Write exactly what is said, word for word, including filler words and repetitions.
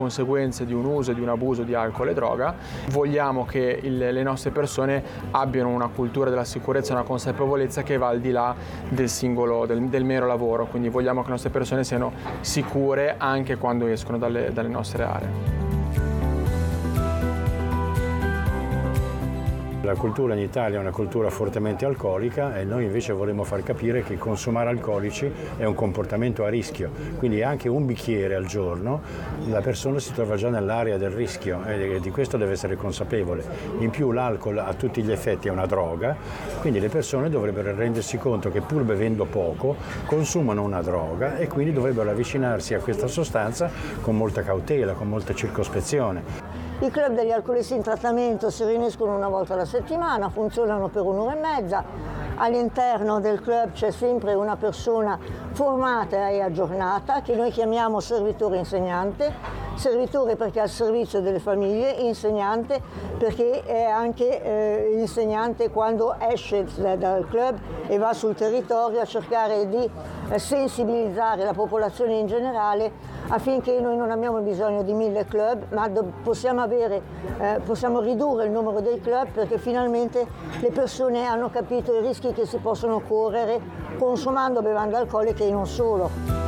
conseguenze di un uso e di un abuso di alcol e droga. Vogliamo che il, le nostre persone abbiano una cultura della sicurezza, una consapevolezza che va al di là del singolo, del, del mero lavoro, quindi vogliamo che le nostre persone siano sicure anche quando escono dalle, dalle nostre aree. La cultura in Italia è una cultura fortemente alcolica e noi invece vorremmo far capire che consumare alcolici è un comportamento a rischio, quindi anche un bicchiere al giorno la persona si trova già nell'area del rischio e di questo deve essere consapevole. In più l'alcol a tutti gli effetti è una droga, quindi le persone dovrebbero rendersi conto che pur bevendo poco consumano una droga e quindi dovrebbero avvicinarsi a questa sostanza con molta cautela, con molta circospezione. I club degli alcolisti in trattamento si riuniscono una volta alla settimana, funzionano per un'ora e mezza. All'interno del club c'è sempre una persona formata e aggiornata che noi chiamiamo servitore insegnante. Servitore perché è al servizio delle famiglie, insegnante perché è anche eh, insegnante quando esce dal club e va sul territorio a cercare di eh, sensibilizzare la popolazione in generale affinché noi non abbiamo bisogno di mille club, ma possiamo, avere, eh, possiamo ridurre il numero dei club perché finalmente le persone hanno capito i rischi che si possono correre consumando bevande alcoliche e non solo.